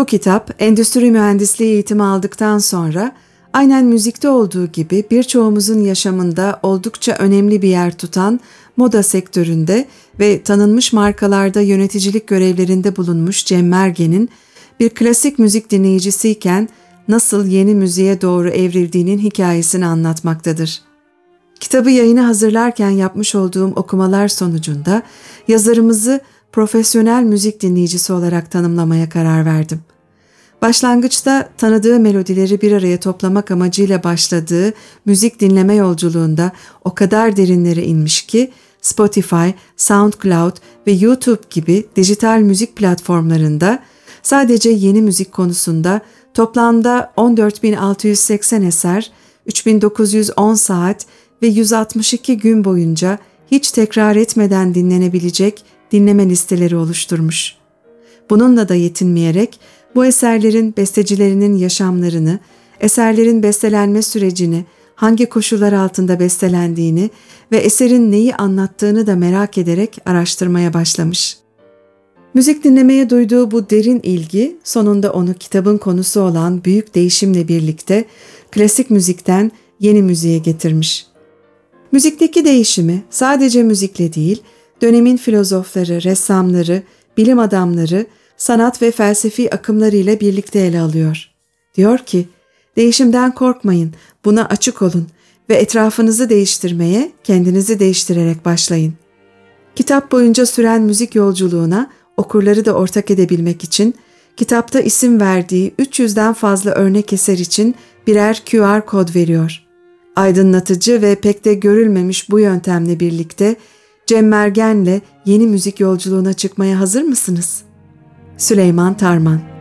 Bu kitap, endüstri mühendisliği eğitimi aldıktan sonra aynen müzikte olduğu gibi birçoğumuzun yaşamında oldukça önemli bir yer tutan moda sektöründe ve tanınmış markalarda yöneticilik görevlerinde bulunmuş Cem Mergen'in bir klasik müzik dinleyicisiyken nasıl yeni müziğe doğru evrildiğinin hikayesini anlatmaktadır. Kitabı yayına hazırlarken yapmış olduğum okumalar sonucunda yazarımızı profesyonel müzik dinleyicisi olarak tanımlamaya karar verdim. Başlangıçta tanıdığı melodileri bir araya toplamak amacıyla başladığı müzik dinleme yolculuğunda o kadar derinlere inmiş ki Spotify, SoundCloud ve YouTube gibi dijital müzik platformlarında sadece yeni müzik konusunda toplamda 14.680 eser, 3.910 saat ve 162 gün boyunca hiç tekrar etmeden dinlenebilecek dinleme listeleri oluşturmuş. Bununla da yetinmeyerek bu eserlerin bestecilerinin yaşamlarını, eserlerin bestelenme sürecini, hangi koşullar altında bestelendiğini ve eserin neyi anlattığını da merak ederek araştırmaya başlamış. Müzik dinlemeye duyduğu bu derin ilgi sonunda onu kitabın konusu olan büyük değişimle birlikte klasik müzikten yeni müziğe getirmiş. Müzikteki değişimi sadece müzikle değil, dönemin filozofları, ressamları, bilim adamları, sanat ve felsefi akımlarıyla birlikte ele alıyor. Diyor ki, değişimden korkmayın, buna açık olun ve etrafınızı değiştirmeye kendinizi değiştirerek başlayın. Kitap boyunca süren müzik yolculuğuna okurları da ortak edebilmek için kitapta isim verdiği 300'den fazla örnek eser için birer QR kod veriyor. Aydınlatıcı ve pek de görülmemiş bu yöntemle birlikte Cem Mergen'le yeni müzik yolculuğuna çıkmaya hazır mısınız? Süleyman Tarman.